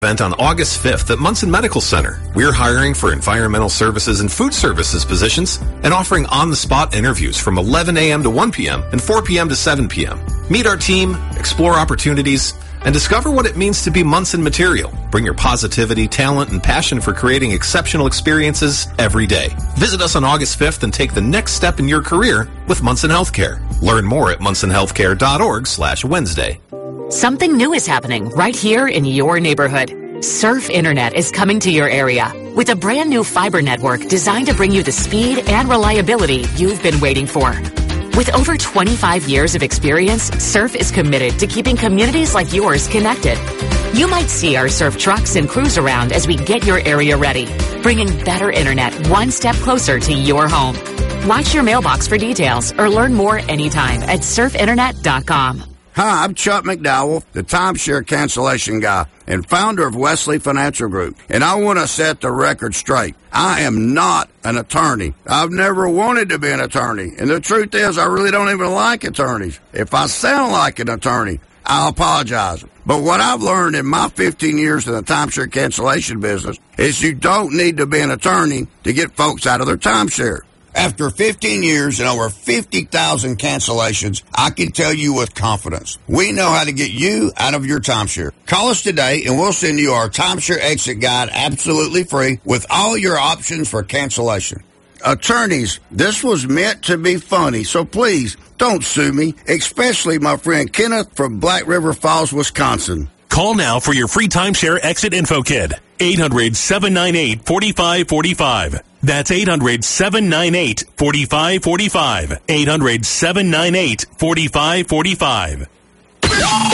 Event on August 5th at Munson Medical Center. We're hiring for environmental services and food services positions and offering on-the-spot interviews from 11 a.m. to 1 p.m. and 4 p.m. to 7 p.m. Meet our team, explore opportunities, and discover what it means to be Munson material. Bring your positivity, talent, and passion for creating exceptional experiences every day. Visit us on August 5th and take the next step in your career with Munson Healthcare. Learn more at munsonhealthcare.org/Wednesday. Something new is happening right here in your neighborhood. Surf Internet is coming to your area with a brand new fiber network designed to bring you the speed and reliability you've been waiting for. With over 25 years of experience, Surf is committed to keeping communities like yours connected. You might see our Surf trucks and crews around as we get your area ready, bringing better internet one step closer to your home. Watch your mailbox for details or learn more anytime at surfinternet.com. Hi, I'm Chuck McDowell, the timeshare cancellation guy and founder of Wesley Financial Group. And I want to set the record straight. I am not an attorney. I've never wanted to be an attorney. And the truth is, I really don't even like attorneys. If I sound like an attorney, I apologize. But what I've learned in my 15 years in the timeshare cancellation business is you don't need to be an attorney to get folks out of their timeshare. After 15 years and over 50,000 cancellations, I can tell you with confidence, we know how to get you out of your timeshare. Call us today and we'll send you our timeshare exit guide absolutely free with all your options for cancellation. Attorneys, this was meant to be funny, so please don't sue me, especially my friend Kenneth from Black River Falls, Wisconsin. Call now for your free timeshare exit info kit. 800-798-4545. That's 800-798-4545. 800-798-4545.